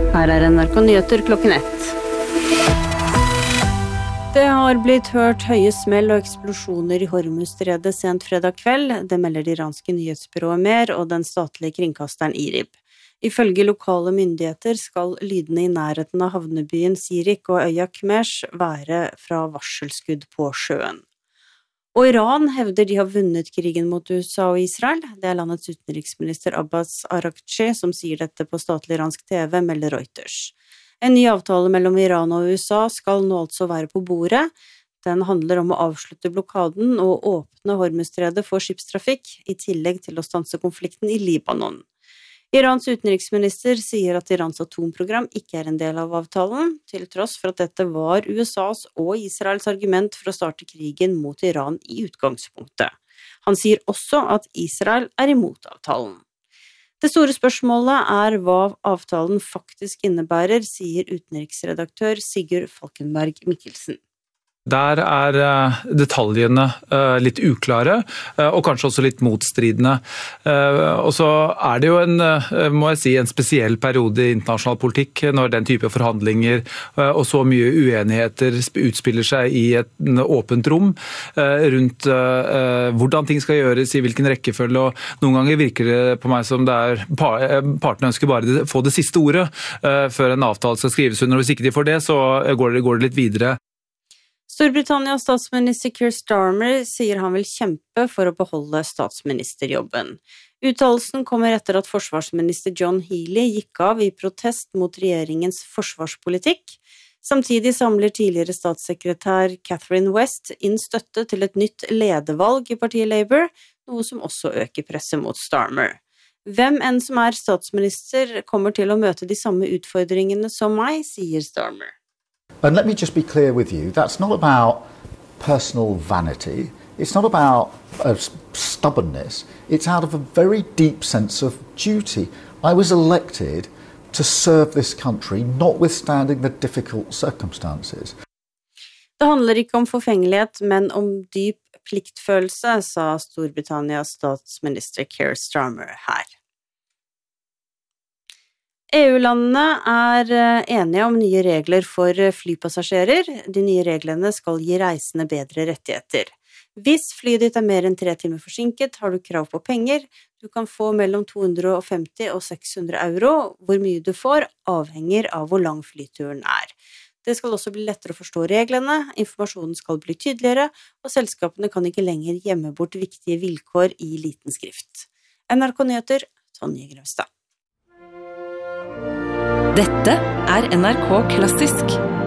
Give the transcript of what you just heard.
Her NRK Nyheter klokken 1. Det har blitt hørt høye smell og eksplosjoner i Hormuzstredet sent fredag kveld. Det melder det iranske nyhetsbyrået Mer og den statlige kringkasteren IRIB. Ifølge lokale myndigheter skal lydene i nærheten av havnebyen Sirik og øya Kmesh være fra varselskudd på sjøen. Og Iran hevder de har vunnet krigen mot USA og Israel. Det er landets utenriksminister Abbas Araghchi som sier dette på statlig iransk TV, melder Reuters. En ny avtale mellom Iran og USA skal nå altså være på bordet. Den handler om å avslutte blokaden og åpne Hormuzstredet for skipstrafikk, i tillegg til å stanse konflikten i Libanon. Irans utenriksminister sier at Irans atomprogram ikke er en del av avtalen, til tross for at dette var USAs og Israels argument for å starte krigen mot Iran i utgangspunktet. Han sier også at Israel er imot avtalen. Det store spørsmålet er hva avtalen faktisk innebærer, sier utenriksredaktør Sigurd Falkenberg Mikkelsen. Der er detaljene litt uklare, og kanskje også litt motstridende. Og så er det jo en spesiell periode i internasjonal politikk når den type forhandlinger og så mye uenigheter utspiller seg i et åpent rom rundt hvordan ting skal gjøres, i hvilken rekkefølge, og noen ganger virker det på meg som det er partene ønsker bare få det siste ordet før en avtale skal skrives under, og hvis ikke de får det, så går det litt videre. Storbritannias statsminister Keir Starmer sier han vil kjempe for å beholde statsministerjobben. Uttalelsen kommer etter at forsvarsminister John Healey gikk av i protest mot regjeringens forsvarspolitikk. Samtidig samler tidligere statssekretær Catherine West inn støtte til et nytt ledervalg i partiet Labour, noe som også øker presset mot Starmer. Hvem enn som er statsminister kommer til å møte de samme utfordringene som meg, sier Starmer. And let me just be clear with you, that's not about personal vanity, it's not about stubbornness, it's out of a very deep sense of duty. I was elected to serve this country, notwithstanding the difficult circumstances. Det handler ikke om forfengelighet, men om dyp pliktfølelse, sa Storbritannias statsminister Keir Starmer her. EU-landene er enige om nye regler for flypassasjerer. De nye reglene skal gi reisende bedre rettigheter. Hvis flyet ditt er mer enn 3 timer forsinket, har du krav på penger. Du kan få mellom 250 og 600 euro. Hvor mye du får, avhenger av hvor lang flyturen er. Det skal også bli lettere å forstå reglene, informasjonen skal bli tydeligere, og selskapene kan ikke lenger gjemme bort viktige vilkår i liten skrift. NRK Nyheter, Tonje Grøvstad. Dette er NRK Klassisk.